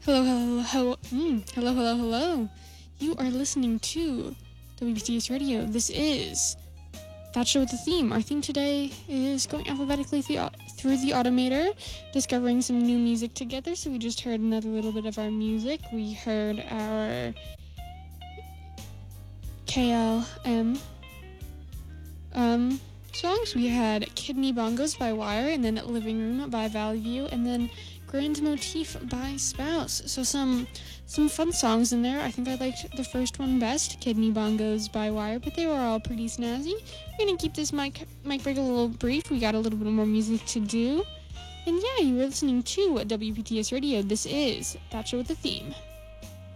Hello, hello, hello, hello, hello, hello. You are listening to WPTS Radio. This is That Show with the Theme. Our theme today is going alphabetically through the Automator, discovering some new music together. So we just heard another little bit of our music. We heard our KLM songs. We had Kidney Bongos by Wire, and then Living Room by Valley View, and then Grand Motif by Spouse. So some fun songs in there. I think I liked the first one best, Kidney Bongos by Wire, but they were all pretty snazzy. We're gonna keep this mic break a little brief. We got a little bit more music to do. And yeah, you were listening to WPTS Radio. This is That Show with the Theme.